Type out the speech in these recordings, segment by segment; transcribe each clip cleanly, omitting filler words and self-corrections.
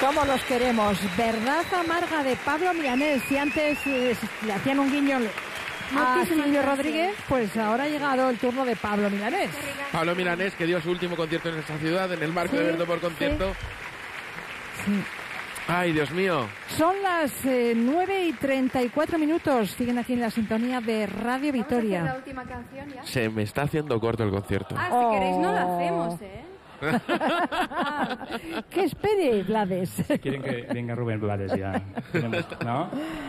¿Cómo los queremos? Verdad amarga de Pablo Milanés. Si antes le hacían un guiño a Silvio Rodríguez, pues ahora ha llegado el turno de Pablo Milanés. Pablo Milanés, que dio su último concierto en esta ciudad, en el marco de Verdo por Concierto. Sí. Ay, Dios mío. Son las 9:34. Siguen aquí en la sintonía de Radio Vitoria. ¿Vamos a hacer la última canción ya? Se me está haciendo corto el concierto. Si queréis no lo hacemos, ¿eh? ¿Qué espere, Blades? Quieren que venga Rubén Blades ya. ¿No?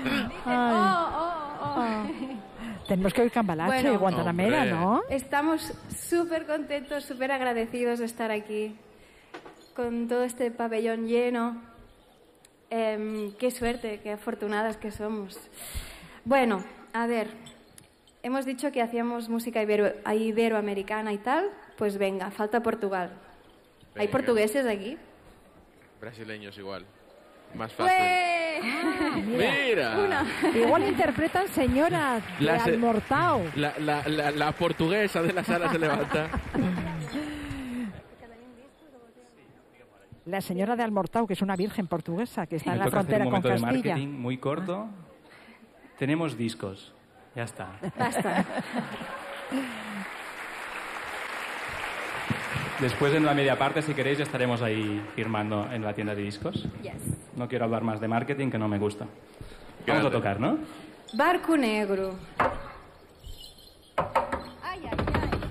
Tenemos que oír Cambalache, Bueno, Guantanamera, hombre. ¿no? Estamos súper contentos, súper agradecidos de estar aquí con todo este pabellón lleno. Qué suerte, qué afortunadas que somos. Bueno, a ver, hemos dicho que hacíamos música iberoamericana y tal, pues venga, falta Portugal. ¿Hay Venga. portugueses aquí? Brasileños igual. Más fácil. Mira. Igual interpretan Señora de La se- Almortao. La portuguesa de la sala se levanta. La Señora de Almortao, que es una virgen portuguesa que está en la Me toca hacer frontera un con momento de Castilla. marketing muy corto. Tenemos discos. Ya está. Basta. Después en la media parte, si queréis, ya estaremos ahí firmando en la tienda de discos. Yes. No quiero hablar más de marketing, que no me gusta. Vamos a Grande. tocar, ¿no? Barco Negro.